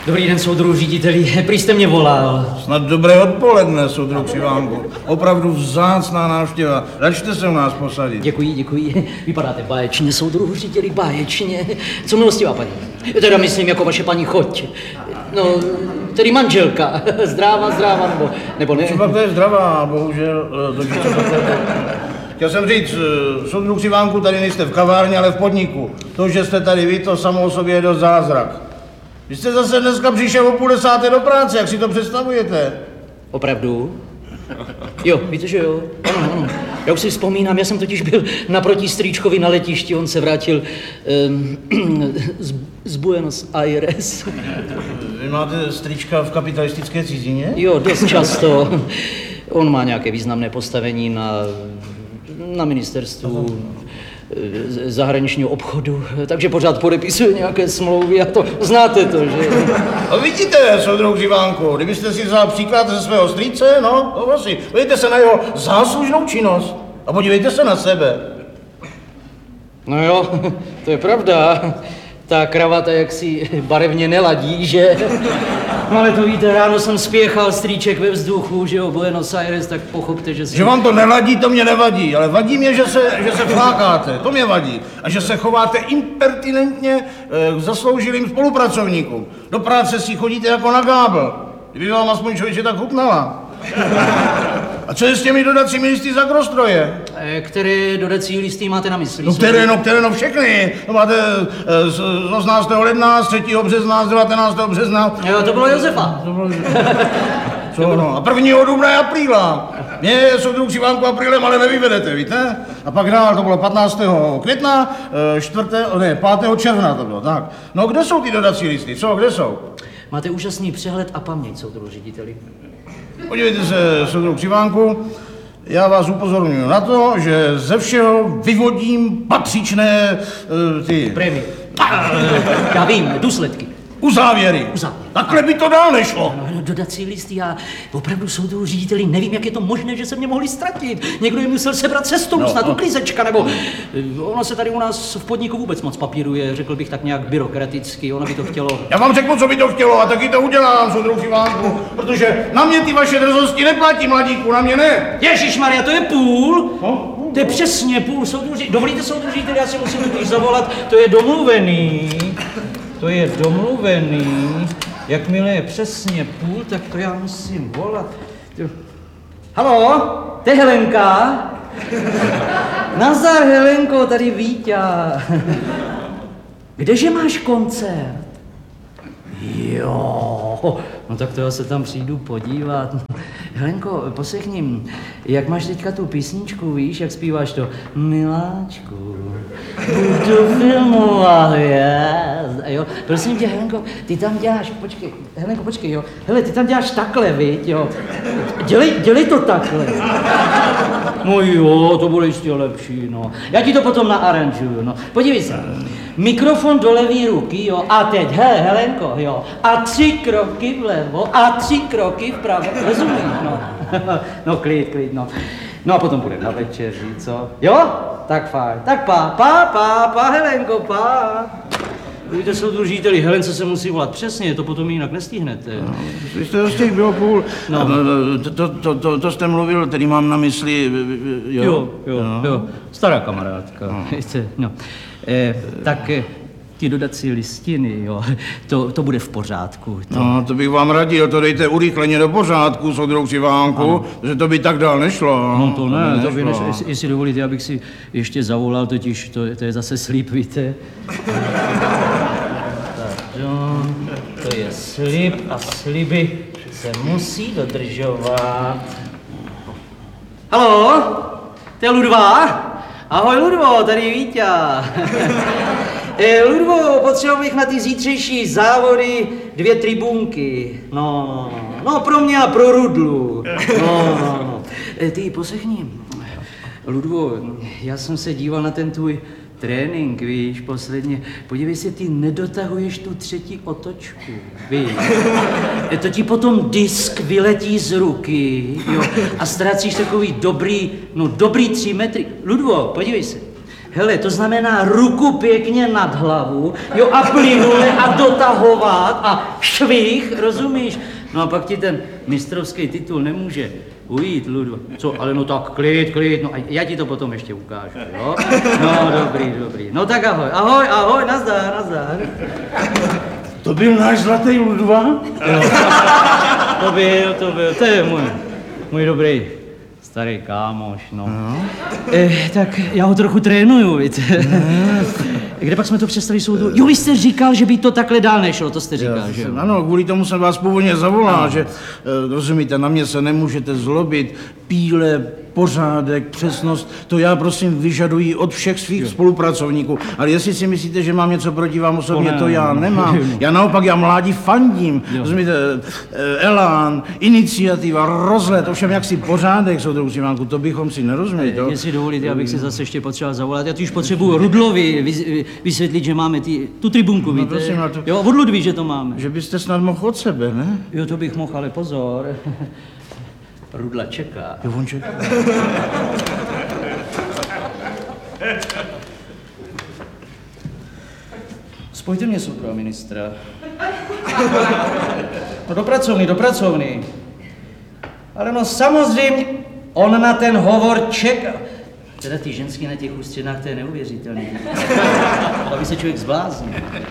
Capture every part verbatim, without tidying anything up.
Dobrý den, soudruhu řediteli, prý jste mě volal. Snad dobré odpoledne, soudruh Křivánku. Opravdu vzácná návštěva. Račte se u nás posadit. Děkuji, děkuji. Vypadáte báječně, soudruhu řediteli, báječně. Co milostivá paní? Teda myslím jako vaše paní choť. No, tedy manželka. Zdráva, zdráva, nebo, nebo ne? Třeba to je zdravá, bohužel. To, to, to, to, Chtěl jsem říct, soudruh Křivánku, tady nejste v kavárně, ale v podniku. To, že jste tady vy, to samo o sobě je dost zázrak. Vy jste zase dneska přišel o půl desáté do práce, jak si to představujete? Opravdu? Jo, víte, že jo? Ano, ano. Já už si vzpomínám, já jsem totiž byl naproti strýčkovi na letišti, on se vrátil um, z, z Buenos Aires. Vy máte strýčka v kapitalistické cizině? Jo, dost často. On má nějaké významné postavení na, na ministerstvu zahraničního obchodu, takže pořád podepisuje nějaké smlouvy a to znáte to, že? A vidíte, soudruh Křivánku, kdybyste si vzal příklad ze svého strýce, no, to vlastně, podívejte se na jeho záslužnou činnost a podívejte se na sebe. No jo, to je pravda. Ta kravata jaksi barevně neladí, že? No ale to víte, ráno jsem spěchal strýček ve vzduchu, že jo, Buenos Aires, tak pochopte, že si... Že vám to neladí, to mě nevadí, ale vadí mě, že se, že se flákáte, to mě vadí. A že se chováte impertinentně k zasloužilým spolupracovníkům. Do práce si chodíte jako na gábl. Kdyby vám aspoň člověče tak chutnala. A co je s těmi dodacími listy z agrostroje? Které dodací listy máte na mysli? No které, no které, no všechny. No máte z osmnáctého ledna, z třetího března, z devatenáctého března. Jo, to bylo Josefa. To bylo... Co no? A prvního dubna je apríla. Mě soudruh Křivánku aprílem ale nevyvedete, víte? A pak dál, to bylo patnáctého května, čtvrtého, ne, pátého června to bylo, tak. No kde jsou ty dodací listy, co, kde jsou? Máte úžasný přehled a paměť, soudruhu řediteli. Podívejte se, soudruh Křivánku, já vás upozorňuji na to, že ze všeho vyvodím patřičné uh, ty... Prémie. Já vím, důsledky. Uzávěry. Uzávěry. Takhle by to dál nešlo. No, no, dodací listy, já opravdu soudruhu řediteli nevím, jak je to možné, že se mě mohli ztratit. Někdo je musel sebrat cestou, no, snad no. uklízečka, nebo ono se tady u nás v podniku vůbec moc papíruje, řekl bych tak nějak byrokraticky, ono by to chtělo. Já vám řeknu, co by to chtělo a taky to udělám, soudruh Křivánku, protože na mě ty vaše drzosti neplatí, mladíku, na mě ne. Ježišmarja, to je půl? No? To je přesně půl, soudruhu řediteli. Dovolíte, soudruhu řediteli, já si musím totiž zavolat, to je domluvený. To je domluvený, jakmile je přesně půl, tak to já musím volat. Haló, to je Helenka? Nazdar, Helenko, tady Víťa. Kdeže máš koncert? Jo, no tak to já se tam přijdu podívat. Helenko, poslechni, jak máš teďka tu písničku, víš, jak zpíváš to? Miláčku, budu filmovat, yes. Jo, prosím tě, Helenko, ty tam děláš, počkej, Helenko, počkej, jo, hele, ty tam děláš takhle, viď, jo, dělej, dělej to takhle. No jo, to bude ještě lepší, no, já ti to potom naaranžuju, no, podívej se, mikrofon do levý ruky, jo, a teď, hele, Helenko, jo, a tři kroky vlevo a tři kroky vpravo, rozumíš, no, no, klid, klid, no, no a potom bude na večeři, co, jo, tak fajn, tak pá, pá, pá, pá, Helenko, pá. Víte, soudruhu řediteli, Helence se musí volat přesně, to potom jinak nestihnete. No, vy jste z těch bylo půl. No. To, to, to, to, to jste mluvil, tedy mám na mysli, jo? Jo, jo, no. jo, stará kamarádka, no. Víte, no. Eh, tak eh, ty dodací listiny, jo, to, to bude v pořádku. To... No, to bych vám radil, to dejte urychleně do pořádku, soudruh Křivánku, že to by tak dál nešlo. No to ne, to to by nešlo. Jestli, jestli dovolíte, abych si ještě zavolal, totiž to, to je zase slib, víte. To je slib a sliby se musí dodržovat. Haló, to je Ludva? Ahoj Ludvo, tady Víťa. e, Ludvo, potřeboval bych na ty zítřejší závody dvě tribunky. No, no, no, no pro mě a pro Rudlu. No, no, no. E, ty poslechni, Ludvo, já jsem se díval na ten tvůj trénink, víš, posledně. Podívej se, ty nedotahuješ tu třetí otočku, víš. To ti potom disk vyletí z ruky, jo, a ztrácíš takový dobrý, no dobrý tři metry. Ludvo, podívej se, Hele, to znamená ruku pěkně nad hlavu, jo, a plynule a dotahovat a švih, rozumíš? No a pak ti ten mistrovský titul nemůže ujít, Ludva. Co, ale no tak klid, klid, no a já ti to potom ještě ukážu, jo? No dobrý, dobrý. No tak ahoj, ahoj, ahoj, nazdar, nazdar. To byl náš zlatý Ludva? Jo. To byl, to byl, to je můj, můj dobrý starý kámoš, no. no. Eh, tak já ho trochu trénuju, víte. Kde pak jsme to přestali soudu? Jo, vy jste říkal, že by to takhle dál nešlo, to jste říkal, Já, že jo? Ano, kvůli tomu jsem vás původně zavolal, no. že, e, rozumíte, na mě se nemůžete zlobit, píle, pořádek, přesnost, to já prosím vyžaduji od všech svých jo. spolupracovníků. Ale jestli si myslíte, že mám něco proti vám osobně, to, to já nemám. Já naopak, já mládí fandím, jo. rozumíte, e, elán, iniciativa, rozhled, ovšem jaksi pořádek, soudruhu Šimánku, to bychom si nerozuměli. To... Jestli dovolíte, abych si zase ještě potřeboval zavolat, já tu už potřebuju Rudlovi vy, vysvětlit, že máme ty, tu tribunku, víte? No, prosím, to... Jo, od Ludví, že to máme. Že byste snad mohl od sebe, ne? Jo, to bych mohl, ale pozor. Rudla čeká. Jo, on čeká. Spojte mě, soudruha ministra. No do pracovny, do pracovny. Ale no samozřejmě, on na ten hovor čeká. Teda ty ženský na těch ústřenách, to je neuvěřitelný. Aby se člověk zbláznil.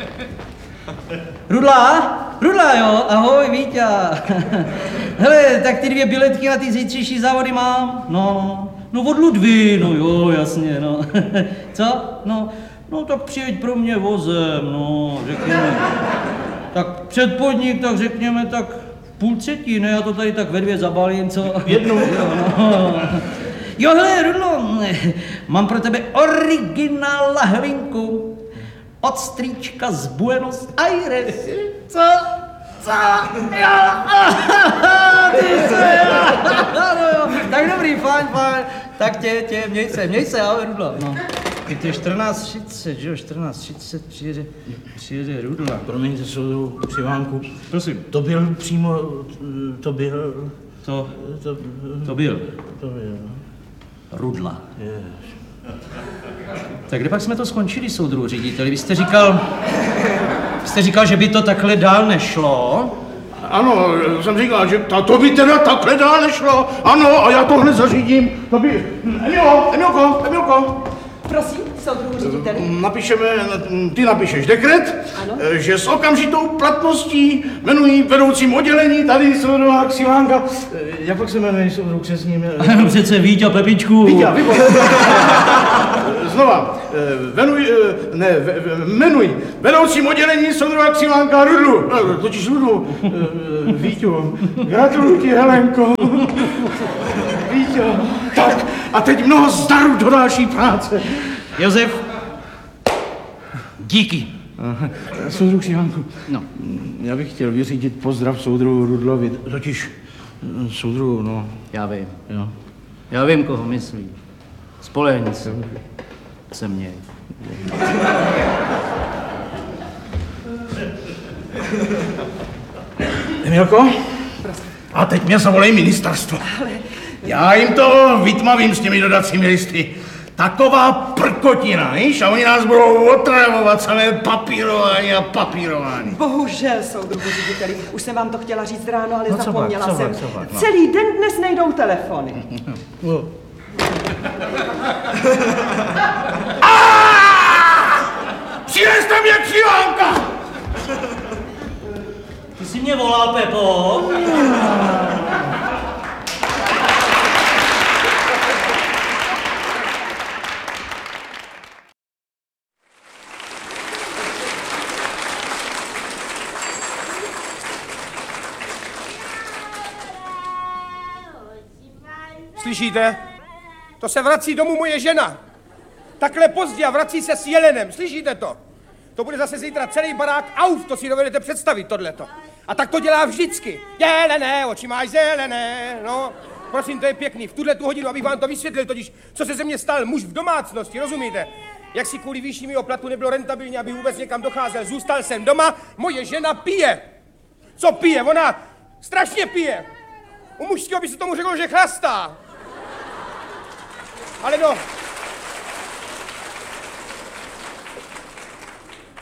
Rudla? Rudla, jo? Ahoj, Víťa. Hele, tak ty dvě biletky na ty zítřejší závody mám. No, no od Ludví, no jo, jasně, no. Co? No, no tak přijeď pro mě vozem, no, řekněme. Tak před podnik, tak řekněme, tak půl třetí, ne? Já to tady tak ve dvě zabalím, co? Jednou. Jo, no. Jo, hele, Rudlo, mám pro tebe originál lahvinku od strýčka z Buenos Aires. Co? Co? Jo, ty se, no jo. Tak dobrý, fajn, fajn. Tak tě, tě, měj se, měj se, ahoj, Rudlo. No. Teď je čtrnáct třicet, že jo, čtrnáct třicet přijede, přijede Rudla. Promiňte, soudruhu Šimánku. Prosím. To byl přímo, to byl... To, to, to byl. To byl. Rudla. Yes. Tak kde pak jsme to skončili, soudruhu řediteli? Vy jste říkal, vy jste říkal, že by to takhle dál nešlo? Ano, jsem říkal, že ta, to by teda takhle dál nešlo. Ano, a já to hned zařídím. To by... Emilo, Emilko, Emilko. Prosím, soudruhu řediteli. Napíšeme, ty napíšeš dekret, ano. že s okamžitou platností jmenují vedoucím oddělení tady soudruha Xilánka. Jak pak se jmenuje soudruh křesním? Přece Víťa Pepičku. Víťa, výbor. Znova, venuj, ne, jmenuj vedoucím oddělení soudruha Xilánka Rudlu, totiž Rudlu, Víťu, gratuluji ti, Helenko. Víťo, tak a teď mnoho zdarů do další práce. Josef, díky. Soudruh Šimánku, no. Já bych chtěl vyřídit pozdrav soudruhu Rudlovi, totiž soudruhu, no. Já vím, Jo. já vím, koho myslí. Spolehni se. Se mě. Emilko? A teď mě zavolej ministerstvo. Ale... Já jim to vytmavím s těmi dodacími listy. Taková prkotina, víš? A oni nás budou otravovat, samé papírování a papírování. Bohužel, soudruhu řediteli, už jsem vám to chtěla říct ráno, ale no, zapomněla co pak, jsem. co pak, no. Celý den dnes nejdou telefony. No. Přineste mě křivánka! Ty jsi mě volal, Pepo? Slyšíte? To se vrací domů moje žena. Takhle pozdě a vrací se s jelenem. Slyšíte to? To bude zase zítra celý barák auf, to si dovedete představit, tohleto. A tak to dělá vždycky. Jelené, oči máš zelené, no. Prosím, to je pěkný. V tuhle tu hodinu, abych vám to vysvětlil, totiž, co se ze mě stal muž v domácnosti, rozumíte? Jak si kvůli výši mého platu nebylo rentabilní, aby vůbec někam docházel. Zůstal jsem doma, moje žena pije. Co pije? Ona strašně pije. U mužského by se tomu řeklo, že chlastá. Ale no,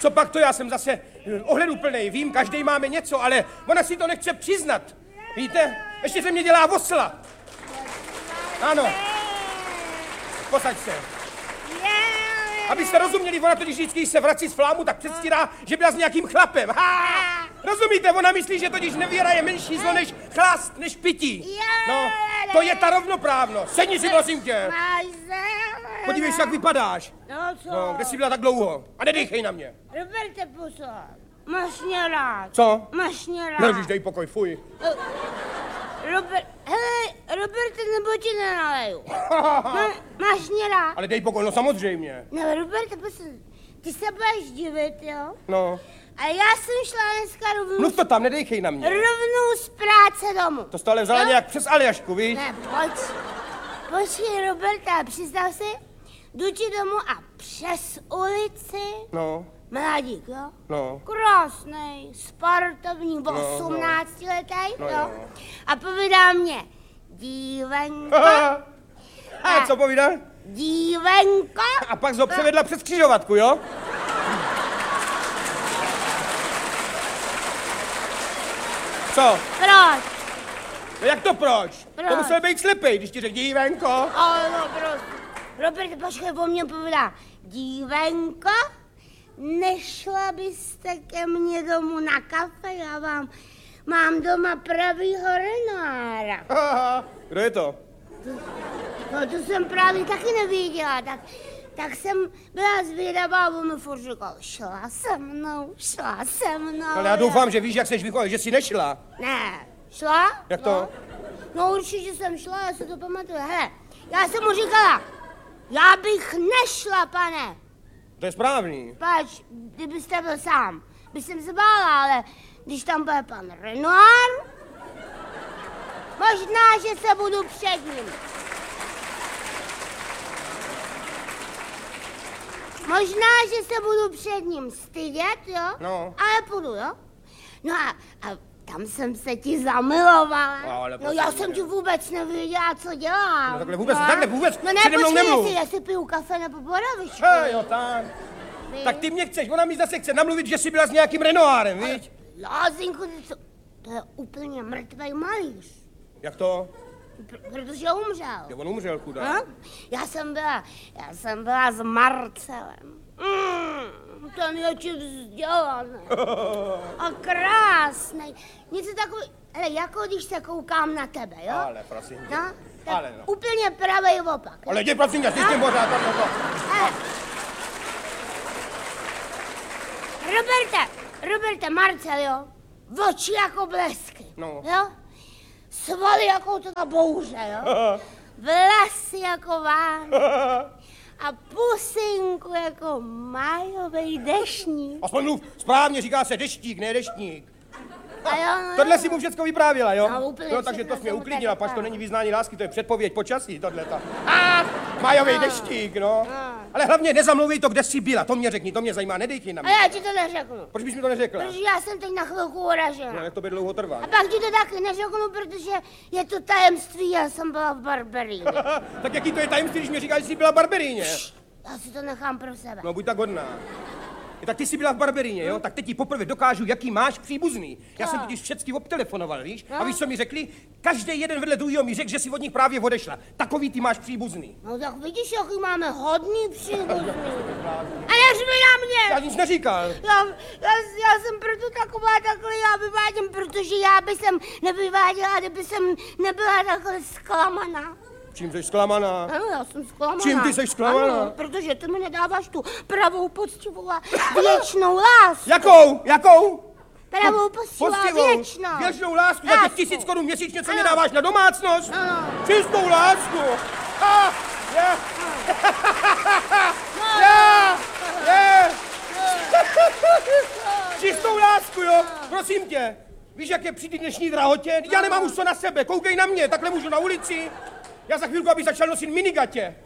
Co pak to, já jsem zase ohleduplnej, vím, každý máme něco, ale ona si to nechce přiznat. Víte, ještě se mě dělá osla. Ano. Posaď se. Abyste rozuměli, ona totiž vždycky, když se vrací z flámu, tak předstírá, že byla s nějakým chlapem. Ha! Rozumíte, ona myslí, že totiž nevěra je menší zlo než chlast, než pití. No, to je ta rovnoprávnost. Sedni si, prosím tě. Podívej se, jak vypadáš. No co? No, kde jsi byla tak dlouho? A nedejchej na mě. Roberte, pozor. Máš mě rád. Co? Máš mě rád. Ježiš, dej pokoj, fuj. Robert, hele, Roberte, nebo ti nenaleju. Má, máš mě rád. Ale dej pokoj, no samozřejmě. No, Roberte, pozor, ty se budeš divit, jo? No. Ale já jsem šla dneska rovnou, Mluv to tam, nedejchej na mě. rovnou z práce domů. To jsi to ale vzala Jo? nějak přes Aljašku, víš? Ne, pojď. Počkej, Roberta, představ si, jdu ti domů a přes ulici No, mladík, jo? no. Krásnej, sportovní, no. osmnáctiletý, No, jo? jo. A povídá mě, dívenko, A co povídá? dívenko, A pak jsi ho převedla přes křižovatku, jo? Co? proč? No jak to proč? Proč? To musel být slepej, když ti řekl dívenko. Ale no, proč? Robert, počkej, po mně povídá, dívenko, nešla byste ke mně domů na kafe, já vám mám doma pravýho Renoira. Kdo je to? No to jsem právě taky nevěděla, tak, tak jsem byla zvědavá, on mi furt říkal, šla se mnou, šla se mnou. Ale já doufám, že víš, jak seš vychovat, že jsi nešla. Ne, šla? Jak to? No, no určitě jsem šla, já si to pamatuju. Hele, já jsem mu říkala, já bych nešla, pane. To je správný. Pač, kdybyste byl sám, bych jsem se bála, ale když tam bude pan Renoir, možná, že se budu před ním. Možná, že se budu před ním stydět, jo? No. Ale půjdu, jo? No a, a tam jsem se ti zamilovala. No, ale no já prosím, jsem ne. ti vůbec nevěděla, co dělám. No takhle vůbec, takhle vůbec No ne, přede mnou počkej, nemluv. jestli, jestli piju kafe nebo boravičku. Hej, jo, tak. Tak ty mě chceš, ona mi zase chce namluvit, že jsi byla s nějakým Renoirem, víš? Lázinku, to, to je úplně mrtvý malíř. Jak to? Pr- protože umřel. Jo, on umřel, chudák. Hm? Já jsem byla, já jsem byla s Marcelem. Mm, ten je ti vzdělaný. A krásný. Něco takový, hele, jako když se koukám na tebe, jo? Ale prosím tě. No, tak Ale no. úplně pravý opak. Ale jdi, prosím tě, ty s tím pořád, tak to. Hele. Roberte, Roberte, Marcel, jo? Oči jako blesky, No. jo? Svaly jako ta bouře, jo? Vlasy jako ván a pusinku jako májový deštník. Aspoň mluv, správně říká se deštík, ne deštník. A jo, no, Tohle jo. si mu všecko vyprávěla, jo? No, úplně No, takže všechno to jsi mě jsem mu uklidnila, tady pač to vyprávěla. není vyznání lásky, to je předpověď počasí, tohleta. A májový deštík, no. Ale hlavně nezamluvej to, kde jsi byla, to mě řekni, to mě zajímá, nedej na A mě. já ti to neřeknu, Proč bys mi to neřekla? protože já jsem teď na chvilku uražena. No, jak to by dlouho trvá? A pak ti to taky neřeknu, protože je to tajemství, já jsem byla v Barberíně. Tak jaký to je tajemství, když mi říkáš, že jsi byla v Barberíně? Já si to nechám pro sebe. No, buď tak hodná. Je, tak ty jsi byla v Barberíně, jo? Tak teď ti poprvé dokážu, jaký máš příbuzný. Já jsem totiž všecky obtelefonoval, víš? A víš, co mi řekli? Každý jeden vedle druhého mi řekl, že si od nich právě odešla. Takový ty máš příbuzný. No tak vidíš, jaký máme hodný příbuzný. A neřvi na Já mě! nic neříkal. Já, já, já jsem proto taková takhle, já vyvádím, protože já by jsem nevyváděla, kdyby jsem nebyla takhle zklamaná. Čím jsi zklamaná? Ano, já jsem zklamaná. Čím ty jsi zklamaná? Ano, protože ty mi nedáváš tu pravou, poctivou a věčnou lásku. Jakou? Jakou? Pravou, poctivou a věčnou. Věčnou lásku, za těch Lásku. tisíc korun měsíčně, co mě Ano. dáváš na domácnost? Ano. Čistou lásku. A, je. No. Je. Je. Čistou lásku, jo? Prosím tě. Víš, jak je při té dnešní drahotě? Já nemám už co na sebe, koukej na mě, takhle můžu na ulici. Já za chvilku, abych začal nosit minigatě.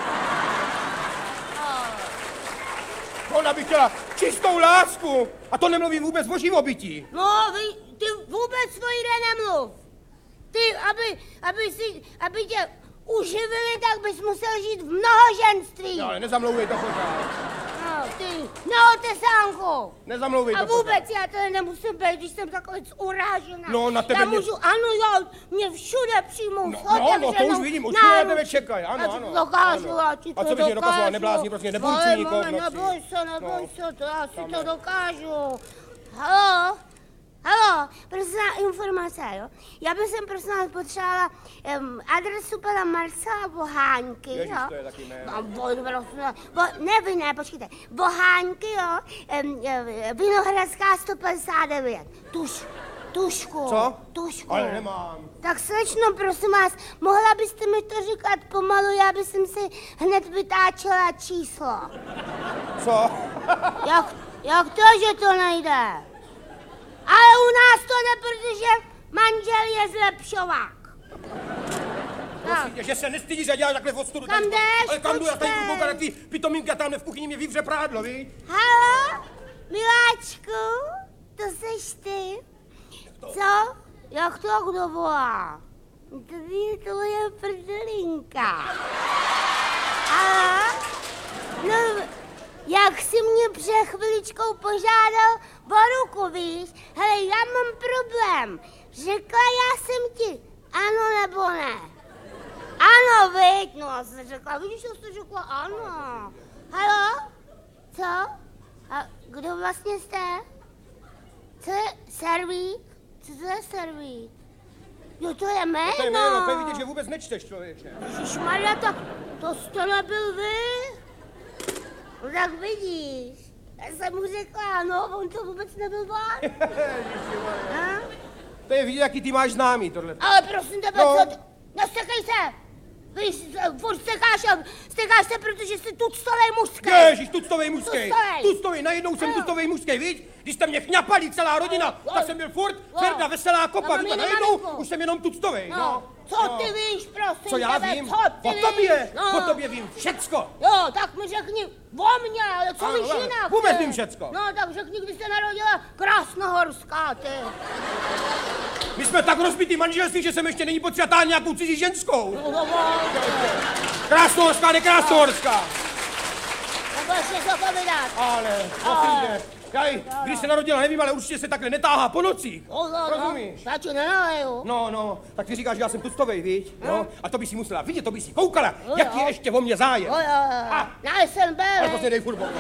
Ona by chtěla čistou lásku. A to nemluvím vůbec o živobytí. No, vy, ty vůbec svoji nemluv. Ty, aby, aby, si, aby tě uživili, tak bys musel žít v mnohoženství. No, ale nezamlouvej to pořád. No, ty na otesánku. Nezamlouvej A to. vůbec já to nemusím být, když jsem takhle urážena. No, na tebe já mě- můžu, ano, jo, mě všude přijmou No, s no, no, to otevřenou už vidím, už náručí. na tebe čekají, ano, Já ti ano, to dokážu, ano. já ti to A co bys dokážu. je dokazoval, neblázni, prostě neburcuj Vole, nikoho v mame, noci. neboj se, neboj No. se, to já si Tam to je. dokážu. Halo? Halo, prosím vás, informace, jo? Já bych sem prosím vás potřebovala um, adresu pana Marcela Boháňky, Ježiš, jo? to je taky jméno. No, bo, prosím vás, bo, ne, vy ne, počkejte. Boháňky, jo? Um, Vinohradská sto padesát devět. Tuš, tušku. Co? Tušku. Ale nemám. Tak slečno, prosím vás, mohla byste mi to říkat pomalu, já bych si hned vytáčela číslo. Co? Jak, jak to, že to nejde? Ale u nás to jde, protože manžel je zlepšovák. Tak. Prosím tě, že se nestydíš a děláš takhle v ostudu. Kam tady. jdeš, Ale kam jdu, já tady počkej. budu koukat na tvý pitomínky a tamhle v kuchyni mě vyvře prádlo, víš? Halo, miláčku, to seš ty? Co? Jak to kdo volá? To je tvoje prdelinka. Halo? No, jak jsi mě před chviličkou požádal o ruku, víš? Hele, já mám problém. Řekla já jsem ti ano nebo ne? Ano, viď? No, já jsem řekla, vidíš, já jsem řekla ano. Halo? Co? A kdo vlastně jste? Co je servít? Co to je servít? Jo, to je jméno. To je jméno, to je vidět, že vůbec nečteš, člověče. Ježišmarja, tak to jste nebyl vy? No tak vidíš. Já jsem mu řekla, no, on to vůbec nebyl váš. Hm? To je vidět, jaký ty máš známý, tohle. Ale prosím tebe, No. co ty? Nestekej se! Vy s- furt stekáš, a- stekáš se, protože jsi tuctovej mužský. Ježiš, tuctovej mužskej. Tuctovej. Tuctovej, najednou jsem Jo. tuctovej mužskej, víš? Když jste mě chňapali celá rodina, Jo. tak jsem byl furt Jo. tvrda, veselá kopa, No, víš? A mě najednou nemá už jsem jenom tuctovej, No, no. co no. ty víš, prosím Co já tebe, vím? co ty O víš? tobě, No. o tobě vím všecko. Jo, tak mi řekni o mně, ale co Ano, víš ale jinak? vůbec ty? vím všecko. No, tak řekni, kdy se narodila Krásnohorská, ty. My jsme tak rozbitý manželství, že jsem ještě není potřeba nějakou cizí ženskou. No, no, no, Krásnohorská, ne Krásnohorská. nebudeš něco povídat. Ale, prosím tě, já ji, když se narodila, nevím, ale určitě se takhle netáhá po nocích. No, no, Rozumíš? no, já ti nenaleju. No, no, tak ty říkáš, že já jsem tuctovej, víš? No, a to by si musela vidět, to by si koukala, No, jak jo. je ještě o mě zájem. Jo, jo, jo. A. Já jsem byl. Ale prostě dej furt boku.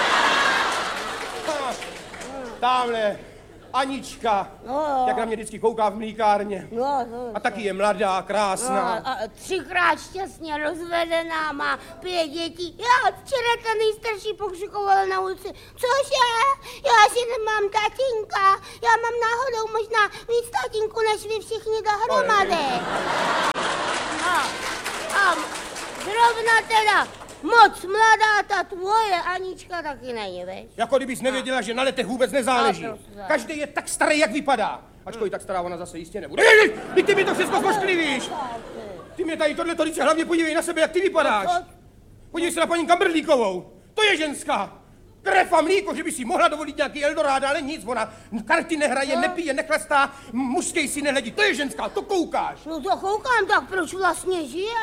Ha, Tamhle, Anička, No, jo. jak na mě vždycky kouká v mlíkárně. No, no, A taky je mladá, no, krásná. a třikrát šťastně rozvedená, má pět dětí. Já včera ta nejstarší pokřikovala na ulici. Cože? Já si nemám tatínka. Já mám náhodou možná víc tatínku, než vy všichni dohromady. A, a zrovna teda moc mladá ta tvoje Anička taky není, veď? Jako kdybys nevěděla, že na letech vůbec nezáleží. A, prostě. Každý je tak starý, jak vypadá. Ačkoliv tak stará ona zase jistě nebude. Ježiš, ty, ty mi to všechno zpošklivíš. Ty mě tady tohle to hlavně podívej na sebe, jak ty vypadáš. Podívej se na paní Kamberlíkovou. To je ženská. Krev a mlíko, že by si mohla dovolit nějaký Eldorado, ale nic, ona karty nehraje, nepije, nechlastá, mužskej si nehledí. To je ženská, to koukáš. No to koukám, tak proč vlastně žije?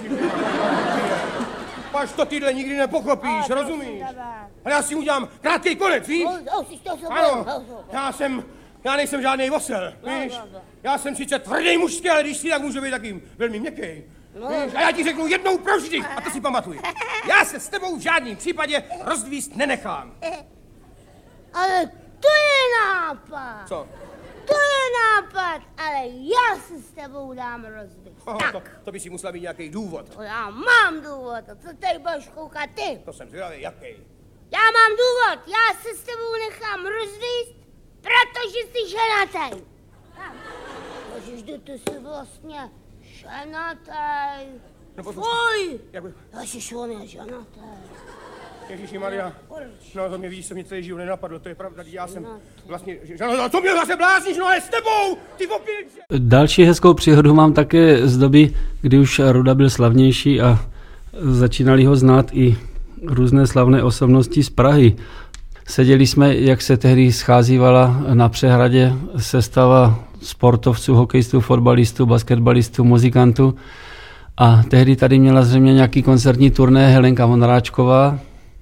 Až to tyhle nikdy nepochopíš, A, rozumíš? prosím tebe. Ale já si udělám krátký konec, víš? No, no, jsi to sobě. Ano, no, no. já jsem, já nejsem žádný osel, víš? no, no. Já jsem sice tvrdý mužský, ale když si tak můžu být taky velmi měkký. No. Víš? A já ti řeknu jednou provždy, a to si pamatuj. Já se s tebou v žádném případě rozdvíst nenechám. Ale to je nápad. Co? To je nápad, ale já se s tebou dám rozbít. Oh, Tak, to, to by si musela mít nějaký důvod. to já mám důvod, a co tady budeš koukat ty? To jsem zvědavý, jaký. Já mám důvod, já se s tebou nechám rozvíst, protože jsi ženatý. Tak. Ježiš, kdy ty jsi vlastně ženatý. No, poslouchej. Fuj! Jak by... Ježiš, on je ženatý. Ježíši Maria, Proč? no to mě víš, co mě celý život nenapadlo, to je pravda, já jsem vlastně, že, no, co mě zase blázníš, no ale s tebou, ty opilče! Další hezkou příhodu mám také z doby, kdy už Ruda byl slavnější a začínali ho znát i různé slavné osobnosti z Prahy. Seděli jsme, jak se tehdy scházívala na přehradě sestava sportovců, hokejistů, fotbalistů, basketbalistů, muzikantů. A tehdy tady měla zřejmě nějaký koncertní turné Helenka Vondráčková,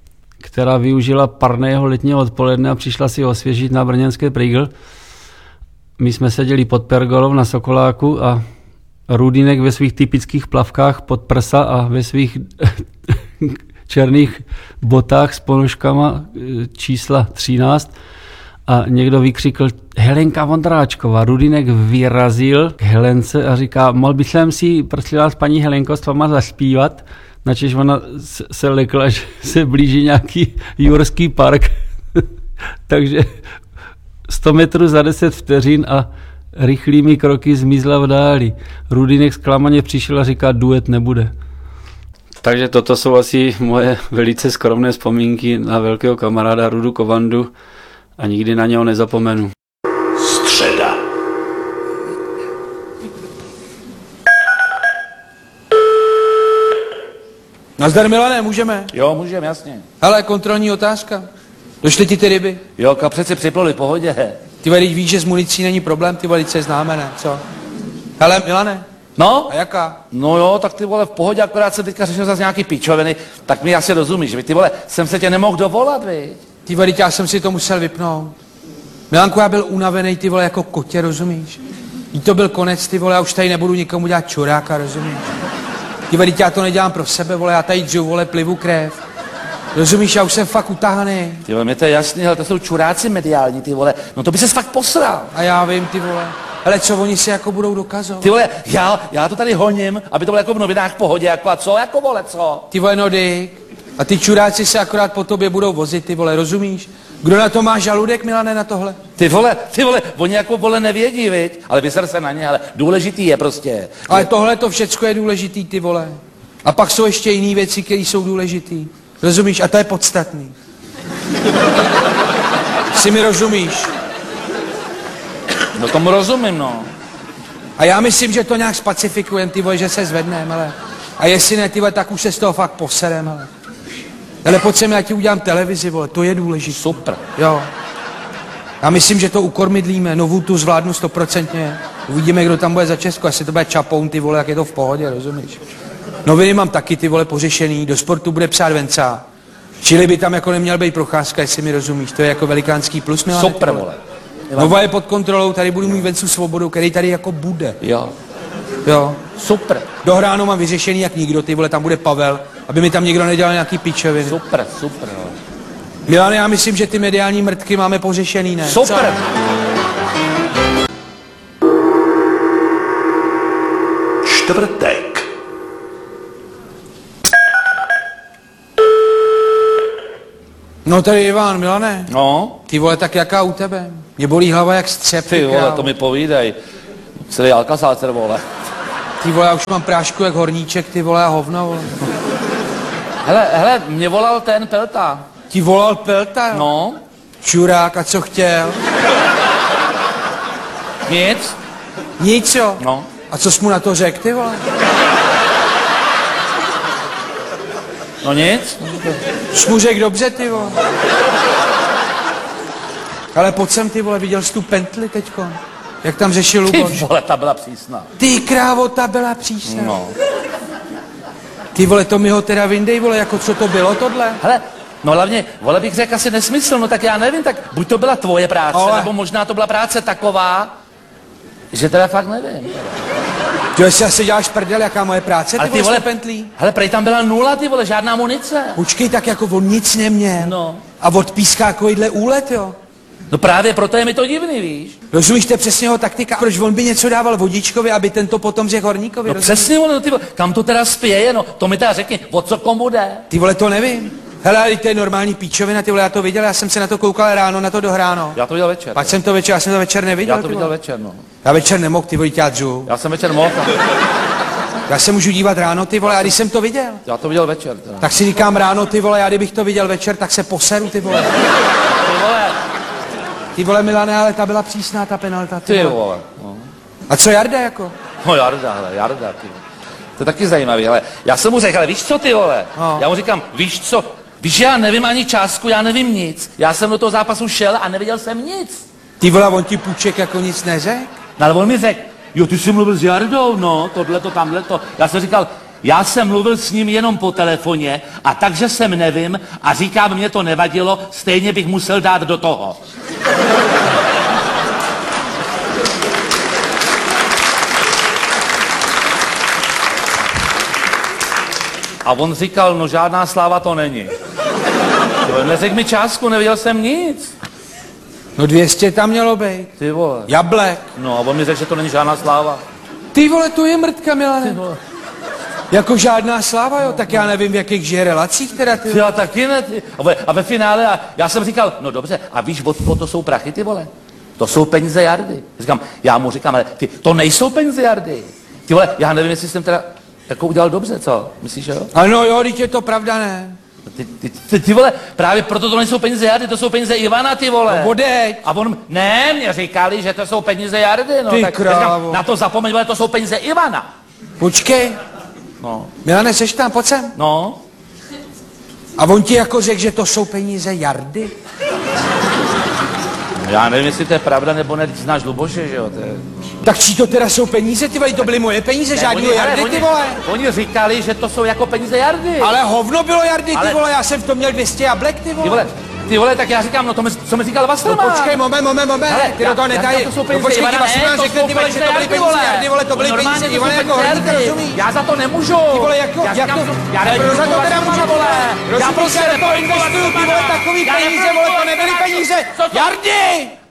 která využila parného letního odpoledne a přišla si osvěžit na brněnské Prýgl. My jsme seděli pod pergolou na Sokoláku a Rudínek ve svých typických plavkách pod prsa a ve svých černých botách s ponožkama čísla třináct a někdo vykřikl Helenka Vondráčková. Rudínek vyrazil k Helence a říká, mohl bych si, prosím vás, paní Helenko, s váma zaspívat? Načež ona se lekla, že se blíží nějaký jurský park. Takže sto metrů za deset vteřin a rychlými kroky zmizla v dáli. Rudínek zklamaně přišel a říká, duet nebude. Takže toto jsou asi moje velice skromné vzpomínky na velkého kamaráda Rudu Kovandu a nikdy na něho nezapomenu. Středa. Nazdar, Milane, můžeme? Jo, můžeme, jasně. Hele, kontrolní otázka. Došly ti ty ryby? Jo, kapřeci připluli, pohodě. Ty vole, víš, že s municí není problém, ty vole, se známe, ne? Co? Hele, Milane. No? A jaká? No jo, tak ty vole v pohodě, akorát se teďka řešil zase nějaký pičoviny, tak mi asi rozumíš, ty vole, jsem se tě nemohl dovolat, viď? Ty vole, já jsem si to musel vypnout. Milanku, já byl unavený, ty vole, jako kotě, rozumíš? Jí to byl konec, ty vole, já už tady nebudu nikomu dělat čuráka, rozumíš? Ty vole, já to nedělám pro sebe, vole, já tady dřu, vole, plivu krev. Rozumíš, já už jsem fakt utahaný. Ty vole, mě to je jasný, ale to jsou čuráci mediální, ty vole, no to by ses fakt posral. A já vím, ty vole. Ale co oni si jako budou dokazovat? Ty vole, já, já to tady honím, aby to bylo jako v novinách v pohodě, jako a co, jako vole, co? Ty vole, no dyk. A ty čuráci se akorát po tobě budou vozit, ty vole, rozumíš? Kdo na to má žaludek, Milane, na tohle? Ty vole, ty vole, oni jako vole nevědí, viď? Ale vyser se na ně, ale důležitý je prostě. Ale tohle to všecko je důležitý, ty vole. A pak jsou ještě jiné věci, které jsou důležitý. Rozumíš? A to je podstatný. Si mi rozumíš? No tomu rozumím, no. A já myslím, že to nějak spacifikujeme, ty vole, že se zvedneme, ale. A jestli ne, ty vole, tak už se z toho fakt poserem, ale. Ale pojď sem, já ti udělám televizi, vole, to je důležité. Super. Jo. Já myslím, že to ukormidlíme, novou tu zvládnu stoprocentně. Uvidíme, kdo tam bude za Česko, jestli to bude Čapoun, ty vole, jak je to v pohodě, rozumíš? Noviny mám taky, ty vole, pořešený, do sportu bude psát Venca. Čili by tam jako neměl být Procházka, jestli mi rozumíš, to je jako velikánský plus, Milane. Super, vole. Nova je pod kontrolou, tady budu mít Vencu Svobodu, který tady jako bude. Jo. Jo. Super. Dohráno mám vyřešený jak nikdo, ty vole, tam bude Pavel, aby mi tam někdo nedělal nějaký pičoviny. Super, super, jo. Milane, já myslím, že ty mediální mrtky máme pořešený, ne? Super. Čtvrtek. No tady Ivan, Milane. No. Ty vole, tak jaká u tebe? Mě bolí hlava jak střep. Ty vole, to mi povídej. Celý Alcazar, vole. Ty vole, já už mám prášku jak horníček, ty vole, a hovno, vole. Hele, hele, mě volal ten Pelta. Ti volal Pelta, jo? No. Čurák, a co chtěl? Nic. Nic, jo? No. A co jsi mu na to řekl, ty vole? No nic. Jsi mu řekl dobře, ty vole. Ale pojď sem, ty vole, viděl jsi tu Pentli teďko? Jak tam řešil Ty Luboš? vole, ta byla přísná. Ty krávo, ta byla přísná. No. Ty vole, to mi ho teda vyndej, vole, jako co to bylo tohle? Hele, no hlavně, vole bych řekl asi nesmysl, no tak já nevím, tak buď to byla tvoje práce, Ale... nebo možná to byla práce taková, že teda fakt nevím. Ty jestli asi děláš prdel, jaká moje práce, ty, Ale vole, ty vole, s tou Pentlí? hele, prej tam byla nula, ty vole, žádná munice. Počkej, tak jako on nic neměl. No. A od pískákovidle úlet, jo? No právě proto je mi to divný, víš? Rozumíš, to je přesně jeho taktika. Proč on by něco dával vodičkovi, aby ten to potom řekl horníkovi? No rozumíš? přesně, vole, no, ty vole, kam to teda spěje, no, to mi teda řekni, o co komu jde? Ty vole, to nevím. Hele, ale to je normální píčovina, ty vole, já to viděl, já jsem se na to koukal ráno, na to dohráno. Já to viděl večer. Pak jsem to večer, já jsem to večer neviděl, Já to ty viděl vole. večer, no. Já večer nemohl, ty vole, já dřu. Já jsem večer mohl, Já se můžu dívat ráno, ty vole, a když jsem to viděl, já to viděl večer, teda. tak si říkám ráno, ty vole, já kdybych to viděl večer, tak se poseru, ty vole. Ty vole, Ty vole, Milane, ale ta byla přísná, ta penalta, ty, ty vole. vole. No. A co Jarda, jako? No Jarda, hele, Jarda, ty vole. To je taky zajímavý, ale já jsem mu řekl, ale víš co, ty vole? No. Já mu říkám, víš co, víš, já nevím ani částku, já nevím nic. Já jsem do toho zápasu šel a neviděl jsem nic. Ty vole, on ti půjček jako nic neřekl? No ale on mi řekl, jo, ty jsi mluvil s Jardou, no, tohle to, tamhle to. Já jsem říkal, Já jsem mluvil s ním jenom po telefoně a takže jsem nevím a říkám, mě to nevadilo, stejně bych musel dát do toho. A on říkal, no žádná sláva to není. Neřekl mi částku, nevěděl jsem nic. No dvě stě tam mělo být. Ty vole. Jablek. No a on mi řekl, že to není žádná sláva. Ty vole, to je mrtka, Milane. Ty vole. Jako žádná sláva, jo? Tak já nevím, v jakých žije relacích teda, ty. Já taky ne, ty. A ve, a ve finále, a já jsem říkal, no dobře, a víš, od toho to jsou prachy, ty vole. To jsou peníze Jardy. Říkám, já mu říkám, ale ty, to nejsou peníze Jardy. Ty vole, já nevím, jestli jsem teda jako udělal dobře, co? Myslíš, jo? Ano, jo, teď je to pravda, ne? Ty, ty, ty, ty vole, právě proto to nejsou peníze Jardy, to jsou peníze Ivana, ty vole. No odeď. A on, ne, mě říkali, že to jsou peníze Jardy, no. Ty tak krávo. říkám, na to zapomeň, vole, to jsou peníze Ivana. Počkej. No. Milane, seš tam, pojď sem. No. A on ti jako řekl, že to jsou peníze Jardy? Já nevím, jestli to je pravda, nebo ne, znáš Luboše, že jo, to je... Tak čí to teda jsou peníze, ty vole, to byly moje peníze, žádný Jardy, oni, ty vole. Oni říkali, že to jsou jako peníze Jardy. Ale hovno bylo Jardy, ty Ale- vole, já jsem v tom měl dvě stě jablek, ty vole. Ty vole, ty vole, tak já říkám, no to mi, co mi říkal No Vastrman. počkej, moment, moment, moment, Hele, ty do toho já- já netají. říkám, to jsou No peníze počkej, ty Ivana, vlastně ne, nám to řekne, jsou ty vole, že to byly Jardy, peníze Jardy, vole, to byly No, normálně peníze to jsou Ivana, jako peníze horníka, Jardy. rozumíš? Já za to nemůžu. Ty vole, jako, já jako, říkám, já ale nevím, kdo za to teda může, vole. Já Rozumíš, prostě já do toho nepovím, investuju, ty vole, takový Já peníze, nepovím, vole, to vole, nebyly co to- peníze co to- Jardy!